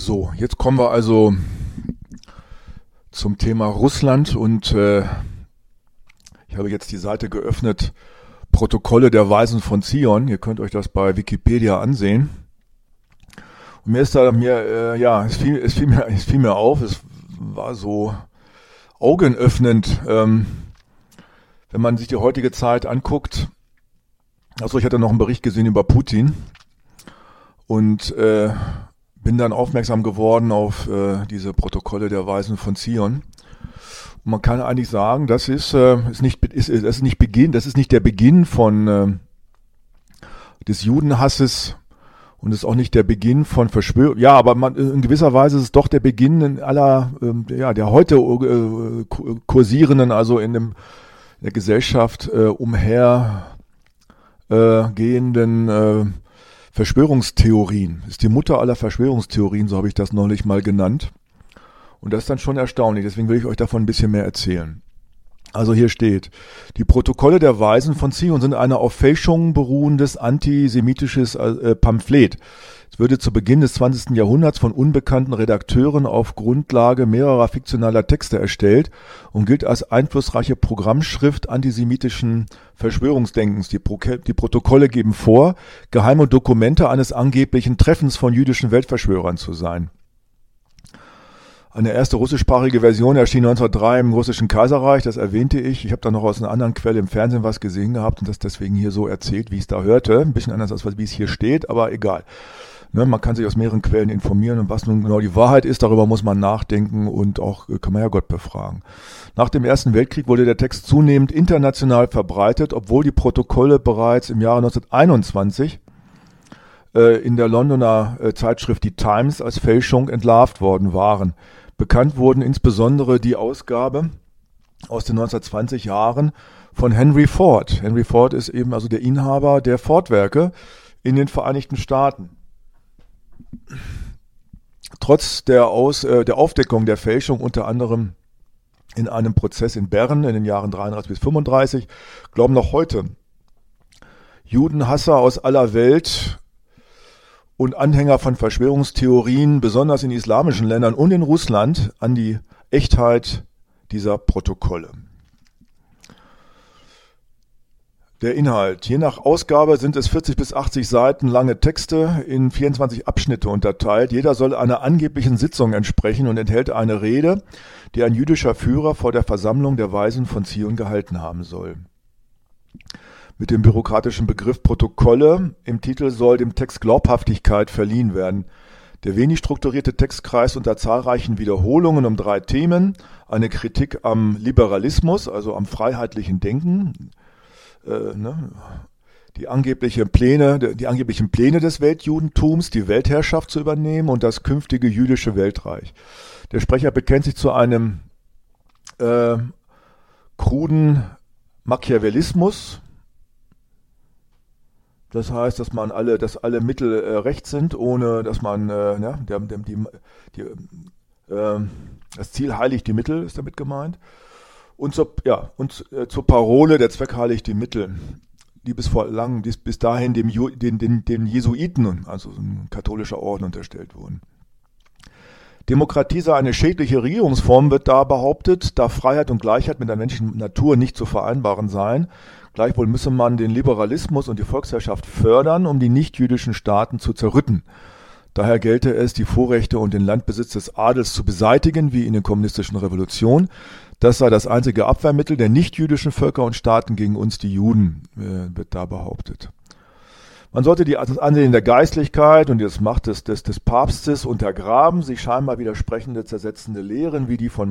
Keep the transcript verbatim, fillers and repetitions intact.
So, jetzt kommen wir also zum Thema Russland und äh, ich habe jetzt die Seite geöffnet, Protokolle der Weisen von Zion. Ihr könnt euch das bei Wikipedia ansehen. Und mir ist da mir äh, ja, es fiel, es fiel mir, es fiel mir auf, es war so augenöffnend, ähm, wenn man sich die heutige Zeit anguckt. Also ich hatte noch einen Bericht gesehen über Putin und äh, bin dann aufmerksam geworden auf äh, diese Protokolle der Weisen von Zion. Und man kann eigentlich sagen, das ist, äh, ist nicht, ist, das ist nicht Beginn, das ist nicht der Beginn von äh, des Judenhasses und ist auch nicht der Beginn von Verschwörung. Ja, aber man, in gewisser Weise ist es doch der Beginn in aller, äh, ja, der heute äh, kursierenden, also in, dem, in der Gesellschaft äh, umher äh, gehenden äh, Verschwörungstheorien. Ist die Mutter aller Verschwörungstheorien, so habe ich das neulich mal genannt. Und das ist dann schon erstaunlich, deswegen will ich euch davon ein bisschen mehr erzählen. Also hier steht, die Protokolle der Weisen von Zion sind eine auf Fälschungen beruhendes antisemitisches äh, Pamphlet. Es würde zu Beginn des zwanzigsten Jahrhunderts von unbekannten Redakteuren auf Grundlage mehrerer fiktionaler Texte erstellt und gilt als einflussreiche Programmschrift antisemitischen Verschwörungsdenkens. Die, Pro- die Protokolle geben vor, geheime Dokumente eines angeblichen Treffens von jüdischen Weltverschwörern zu sein. Eine erste russischsprachige Version erschien neunzehnhundertdrei im russischen Kaiserreich, das erwähnte ich. Ich habe da noch aus einer anderen Quelle im Fernsehen was gesehen gehabt und das deswegen hier so erzählt, wie ich es da hörte. Ein bisschen anders als wie es hier steht, aber egal. Ne, man kann sich aus mehreren Quellen informieren und was nun genau die Wahrheit ist, darüber muss man nachdenken und auch kann man ja Gott befragen. Nach dem Ersten Weltkrieg wurde der Text zunehmend international verbreitet, obwohl die Protokolle bereits im Jahre neunzehnhunderteinundzwanzig äh, in der Londoner äh, Zeitschrift Die Times als Fälschung entlarvt worden waren. Bekannt wurden insbesondere die Ausgabe aus den neunzehnhundertzwanzig Jahren von Henry Ford. Henry Ford ist eben also der Inhaber der Ford-Werke in den Vereinigten Staaten. Trotz der, Aus, äh, der Aufdeckung der Fälschung unter anderem in einem Prozess in Bern in den Jahren dreiunddreißig bis fünfunddreißig glauben noch heute Judenhasser aus aller Welt und Anhänger von Verschwörungstheorien, besonders in islamischen Ländern und in Russland, an die Echtheit dieser Protokolle. Der Inhalt. Je nach Ausgabe sind es vierzig bis achtzig Seiten lange Texte in vierundzwanzig Abschnitte unterteilt. Jeder soll einer angeblichen Sitzung entsprechen und enthält eine Rede, die ein jüdischer Führer vor der Versammlung der Weisen von Zion gehalten haben soll. Mit dem bürokratischen Begriff Protokolle im Titel soll dem Text Glaubhaftigkeit verliehen werden. Der wenig strukturierte Text kreist unter zahlreichen Wiederholungen um drei Themen. Eine Kritik am Liberalismus, also am freiheitlichen Denken, äh, ne? die, angebliche Pläne, die angeblichen Pläne des Weltjudentums, die Weltherrschaft zu übernehmen und das künftige jüdische Weltreich. Der Sprecher bekennt sich zu einem äh, kruden Machiavellismus. Das heißt, dass man alle, dass alle Mittel äh, recht sind, ohne dass man, äh, ja, der, der, die, die, äh, das Ziel heiligt die Mittel, ist damit gemeint. Und zur, ja, und äh, zur Parole, der Zweck heiligt die Mittel, die bis vor lang, die bis dahin dem, Ju, den, den, den Jesuiten, also ein katholischer Orden, unterstellt wurden. Demokratie sei eine schädliche Regierungsform, wird da behauptet, da Freiheit und Gleichheit mit der menschlichen Natur nicht zu vereinbaren seien. Gleichwohl müsse man den Liberalismus und die Volksherrschaft fördern, um die nichtjüdischen Staaten zu zerrütten. Daher gelte es, die Vorrechte und den Landbesitz des Adels zu beseitigen, wie in der kommunistischen Revolution. Das sei das einzige Abwehrmittel der nichtjüdischen Völker und Staaten gegen uns, die Juden, äh, wird da behauptet. Man sollte die, das Ansehen der Geistlichkeit und die Macht des, des, des Papstes untergraben, sich scheinbar widersprechende, zersetzende Lehren wie die von